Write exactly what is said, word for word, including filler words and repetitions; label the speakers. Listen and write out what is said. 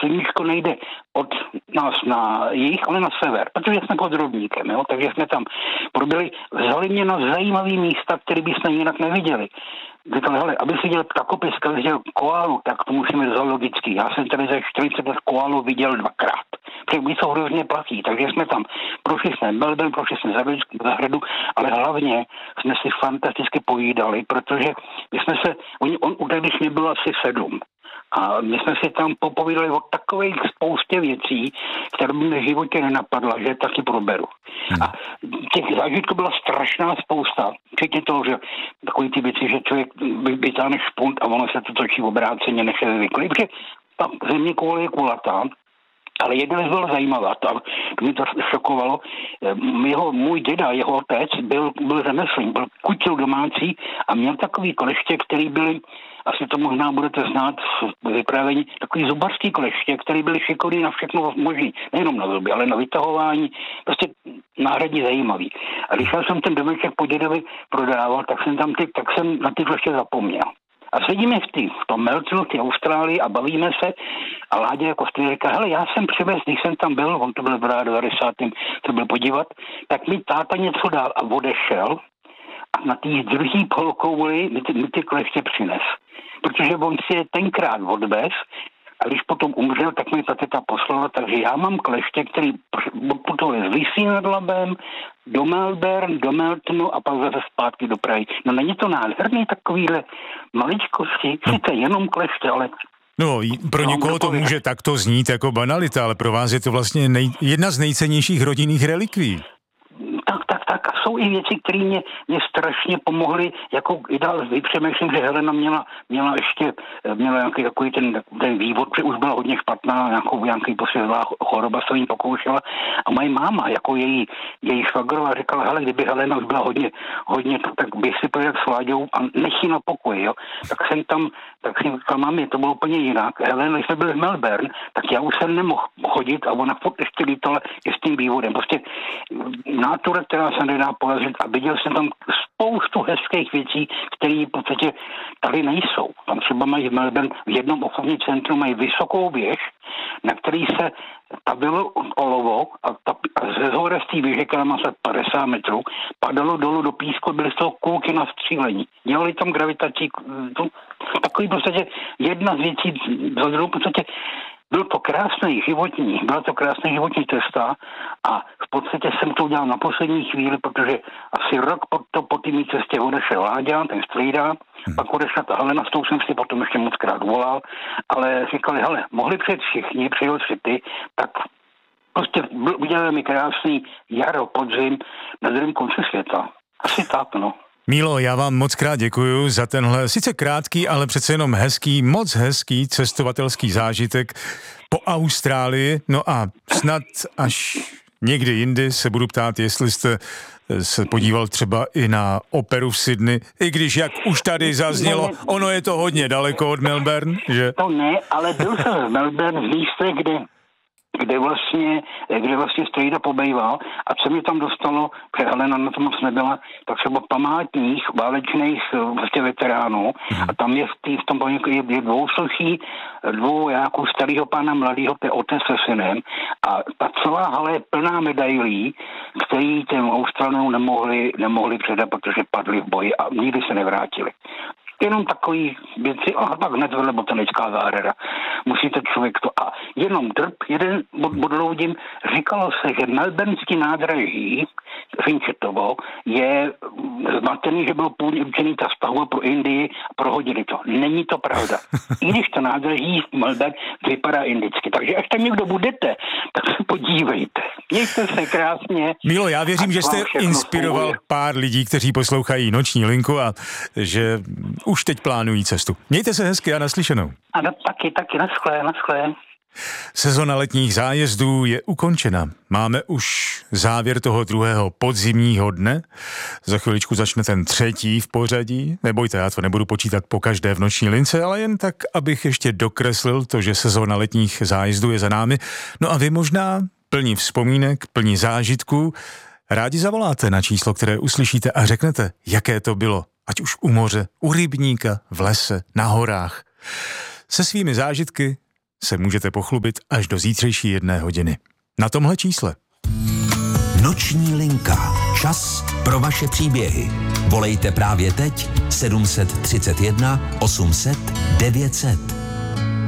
Speaker 1: sluníčko nejde od nás na jih, ale na sever, protože jsme pod rovníkem, jo? Takže jsme tam probili, vzali mě na zajímavý místa, které bychom jinak neviděli. Říkali, hele, aby si dělal ptakopiska, viděl koálu, tak to musíme zoologicky. Já jsem tady za čtyřicet let koálu viděl dvakrát. Protože my jsou hrozně platí, takže jsme tam prošli jsme Melbourne, prošli jsme zahradu, ale hlavně jsme si fantasticky pojídali, protože my jsme se, oni, on už když mě bylo asi sedm. A my jsme si tam popovídali o takových spoustě věcí, které by mě v životě nenapadla, že taky proberu. Hmm. A těch zážitků byla strašná spousta. Včetně toho, že takový ty věci, že člověk vytáhne špunt a ono se to točí obráceně, než je zvyklý. Protože ta země koule je kulatá, ale jedna věc byla zajímavá, to, to mě to šokovalo. Jeho, můj děda, jeho otec, byl, byl řemeslník, byl kutil domácí a měl takový kleště, který byly, asi to možná budete znát v vyprávění, takový zubařský kleště, který byly šikovný na všechno možný, nejenom na zuby, ale na vytahování, prostě náhradně zajímavý. A když jsem ten domeček po dědovi prodával, tak jsem tam ty, tak jsem na ty kleště zapomněl. A sedíme v, tý, v tom Melbourne, v té Austrálii a bavíme se a Láďa jako stejně říká, hele, já jsem přivez, když jsem tam byl, on to byl v devadesátém se byl podívat, tak mi táta něco dal a odešel a na té druhý polkouli mi ty, mi ty kleště přines. Protože on si je tenkrát odvez a když potom umřel, tak mi ta teta poslala, takže já mám kleště, který putovali z Lisí nad Labem do Melbourne, do Meltonu a pak zase zpátky do Prahy. No není to nádherný takovýhle maličkosti, sice jenom kleště, ale...
Speaker 2: No, pro někoho to může takto znít jako banalita, ale pro vás je to vlastně nej, jedna z nejcennějších rodinných relikví.
Speaker 1: Tak, tak, tak. A jsou i věci, které mě, mě strašně pomohly, jako i dál vypřemýšlím, že Helena měla, měla ještě, měla nějaký takový ten, ten vývod, že už byla hodně špatná, nějakou, nějaký posvědlá choroba se jí pokoušela. A moje máma, jako její, její švagrová, říkala, hele, kdyby Helena už byla hodně, hodně, tak bych si pojel s Láďou a nech jí na pokoji, jo. Tak jsem tam, tak jsem říkal, mami, to bylo úplně jinak. Helena, když jsme byli v Melbourne, tak já už jsem nemohl chodit a ona furt ještě lítala i s tím vývodem. Prostě nátura, která se nedá porazit a viděl jsem tam spoustu hezkých věcí, které v podstatě tady nejsou. Tam třeba mají v Melbourne v jednom obchodním centru mají vysokou věž, na který se tabilo olovo a, ta, a ze zhora z té věže, která má se padesát metrů, padalo dolů do písku, byly z toho kulky na střílení. Dělali tam gravitační, to, takový v podstatě jedna z věcí za druhou v podstatě. Byl to krásný životní, byla to krásný životní cesta a v podstatě jsem to udělal na poslední chvíli, protože asi rok po, to, po té mý cestě odešel Láďa, ten strýda, hmm. pak odešla ta Helena, s tou jsem si potom ještě moc krát volal, ale říkali, hele, mohli přijet všichni, přijel si ty, tak prostě udělali mi krásný jaro, podzim na druhém konci světa. Asi tak, no.
Speaker 2: Mílo, já vám moc krát děkuju za tenhle sice krátký, ale přece jenom hezký, moc hezký cestovatelský zážitek po Austrálii. No a snad až někdy jindy se budu ptát, jestli jste se podíval třeba i na operu v Sydney, i když, jak už tady zaznělo, ono je to hodně daleko od Melbourne, že?
Speaker 1: To ne, ale byl jsem v Melbourne v místě, kde kde vlastně, kde vlastně strýda pobejval a co mě tam dostalo, protože Helena na to moc nebyla, tak třeba památních válečných vlastně veteránů a tam je v, tý, v tom poněku je, je dvousluchý, dvou nějakou starého pána mladého, to je otec se synem a ta celá hala je plná medailí, který těm Australanům nemohli, nemohli předat, protože padli v boji a nikdy se nevrátili. Jenom takový věci, a pak hned vedle botanická zahrada. Musíte člověk to... A jenom drb, jeden odloudím, říkalo se, že melbourneský nádraží Finchetovo je zmatený, že bylo původně určený ta stavba pro Indii a prohodili to. Není to pravda. I když to nádraží v Melbourne vypadá indicky. Takže až tam někdo budete, tak se podívejte. Mějte se krásně.
Speaker 2: Milo, já věřím, že jste inspiroval funguje. Pár lidí, kteří poslouchají Noční linku a že už teď plánují cestu. Mějte se hezky a naslyšenou.
Speaker 1: Ano, taky, taky, naschle, naschle.
Speaker 2: Sezona letních zájezdů je ukončena. Máme už závěr toho druhého podzimního dne. Za chviličku začne ten třetí v pořadí. Nebojte, já to nebudu počítat po každé v Noční lince, ale jen tak, abych ještě dokreslil to, že sezona letních zájezdů je za námi. No a vy možná plní vzpomínek, plní zážitků. Rádi zavoláte na číslo, které uslyšíte a řeknete, jaké to bylo. Ať už u moře, u rybníka, v lese, na horách. Se svými zážitky, se můžete pochlubit až do zítřejší jedné hodiny. Na tomhle čísle.
Speaker 3: Noční linka. Čas pro vaše příběhy. Volejte právě teď sedm set třicet jedna osm set devět set.